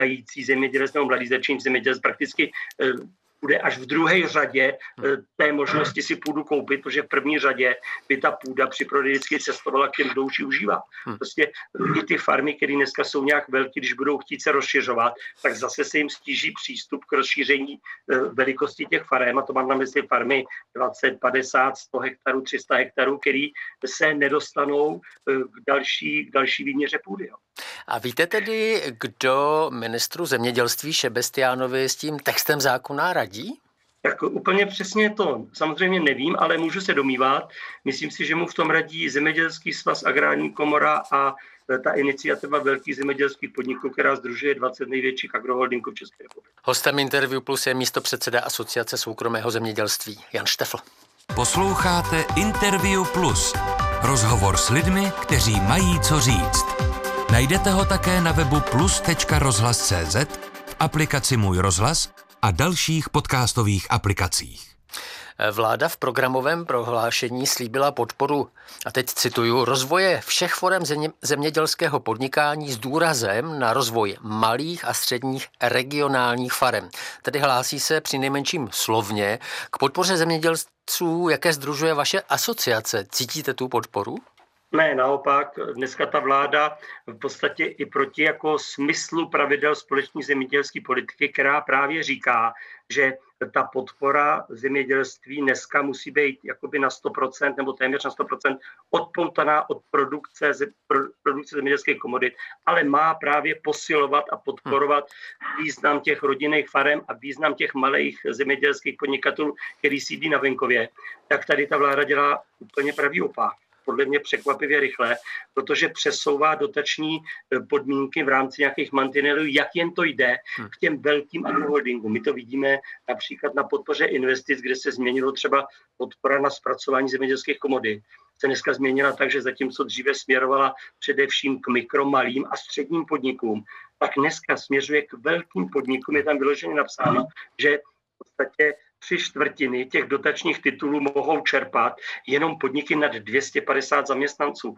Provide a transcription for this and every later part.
začínající zemědělec nebo mladý začínající zemědělec prakticky bude až v druhé řadě té možnosti si půdu koupit, protože v první řadě by ta půda při prodeji vždycky cestovala k těm, kdo už ji užívá. Prostě i ty farmy, které dneska jsou nějak velké, když budou chtít se rozšiřovat, tak zase se jim stíží přístup k rozšíření velikosti těch farem, a to mám na mysli farmy 20, 50, 100 hektarů, 300 hektarů, který se nedostanou k další výměře půdy. Jo. A víte tedy, kdo ministru zemědělství Šebestiánovi s tím textem zákona radí? Tak úplně přesně to samozřejmě nevím, ale můžu se domývat. Myslím si, že mu v tom radí Zemědělský svaz, Agrární komora a ta iniciativa velkých zemědělských podniků, která sdružuje 20 největších agroholdingů v České republice. Hostem Interview Plus je místopředseda Asociace soukromého zemědělství Jan Štefl. Posloucháte Interview Plus. Rozhovor s lidmi, kteří mají co říct. Najdete ho také na webu plus.rozhlas.cz, v aplikaci Můj rozhlas a dalších podcastových aplikacích. Vláda v programovém prohlášení slíbila podporu, a teď cituju, rozvoje všech forem zemědělského podnikání s důrazem na rozvoj malých a středních regionálních farem. Tedy hlásí se přinejmenším slovně k podpoře zemědělců, jaké sdružuje vaše asociace. Cítíte tu podporu? Ne, naopak, dneska ta vláda v podstatě i proti jako smyslu pravidel společné zemědělské politiky, která právě říká, že ta podpora zemědělství dneska musí být jakoby na 100% nebo téměř na 100% odpoutaná od produkce zemědělských komodit, ale má právě posilovat a podporovat význam těch rodinných farem a význam těch malých zemědělských podnikatelů, který sídlí na venkově. Tak tady ta vláda dělá úplně pravý opak. Podle mě překvapivě rychle, protože přesouvá dotační podmínky v rámci nějakých mantinelů, jak jen to jde, k těm velkým agroholdingům. My to vidíme například na podpoře investic, kde se změnilo třeba podpora na zpracování zemědělských komodit. Se dneska změnila tak, že zatímco dříve směrovala především k mikro, malým a středním podnikům, tak dneska směřuje k velkým podnikům. Je tam vyloženě napsáno, že v podstatě 3/4 těch dotačních titulů mohou čerpat jenom podniky nad 250 zaměstnanců.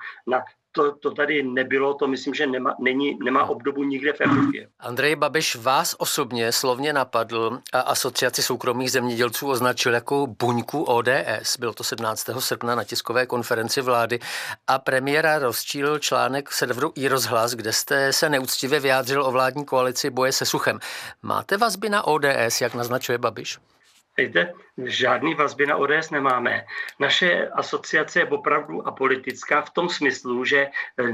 To tady nebylo, to myslím, že nemá obdobu nikde v Evropě. Andrej Babiš vás osobně slovně napadl a Asociaci soukromých zemědělců označil jako buňku ODS. Bylo to 17. srpna na tiskové konferenci vlády a premiéra rozčílil článek v serveru iRozhlas, kde jste se neúctivě vyjádřil o vládní koalici boje se suchem. Máte vazby na ODS, jak naznačuje Babiš? Víte, žádný vazby na ODS nemáme. Naše asociace je opravdu apolitická v tom smyslu, že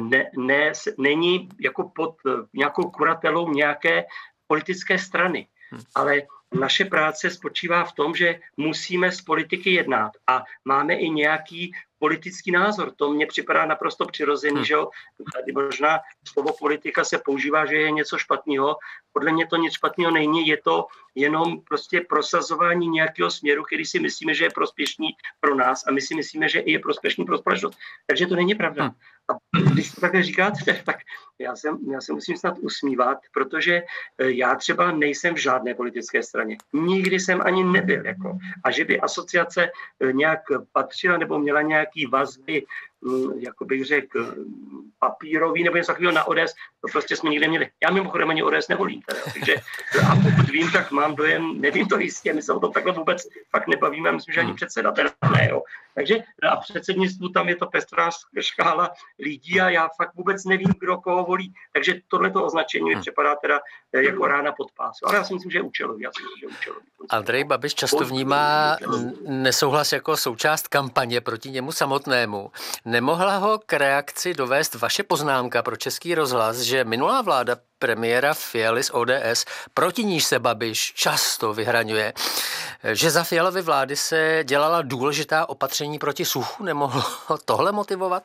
není jako pod nějakou kuratelou nějaké politické strany. Ale naše práce spočívá v tom, že musíme z politiky jednat a máme i nějaký politický názor. To mně připadá naprosto přirozený, že jo. Tady možná slovo politika se používá, že je něco špatného. Podle mě to nic špatného není, je to jenom prostě prosazování nějakého směru, který si myslíme, že je prospěšný pro nás a my si myslíme, že i je prospěšný pro společnost. Takže to není pravda. A když to takhle říkáte, tak já se musím snad usmívat, protože já třeba nejsem v žádné politické straně. Nikdy jsem ani nebyl. A že by asociace nějak patřila nebo měla nějaký vazby, jako bych řekl, papírový nebo něco takového na ODS, to prostě jsme nikde měli. Já mimochodem ani ODS nevolím. Takže, a pokud vím, tak mám dojem, nevím to jistě, my se o tom takhle vůbec fakt nebavíme, myslím, že ani předseda teda ne, jo. Takže a předsednictvu tam je to pestrá škála lidí a já fakt vůbec nevím, kdo koho volí. Takže tohleto označení mi připadá teda jako rána pod pás. Ale já si myslím, že je účelový. Andrej Babiš často vnímá nesouhlas jako součást kampaně proti němu samotnému. Nemohla ho k reakci dovést vaše poznámka pro Český rozhlas, že minulá vláda premiéra Fialy z ODS, proti níž se Babiš často vyhraňuje, že za Fialovy vlády se dělala důležitá opatření proti suchu? Nemohlo tohle motivovat?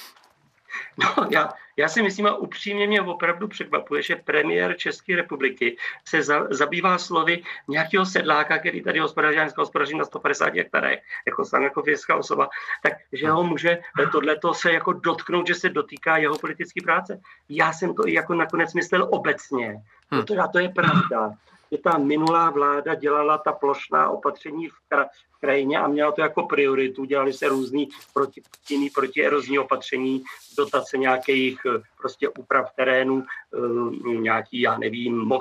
No, já si myslím a upřímně mě opravdu překvapuje, že premiér České republiky se zabývá slovy nějakého sedláka, který tady hospodaří na 150 hektarech, jako sám jako fyzická osoba, takže ho může tohleto se jako dotknout, že se dotýká jeho politické práce. Já jsem to i jako nakonec myslel obecně, Protože to je pravda, že ta minulá vláda dělala ta plošná opatření v krajině a měla to jako prioritu. Dělali se různý protierozní opatření, dotace nějakých prostě úprav terénu, nějaký, já nevím,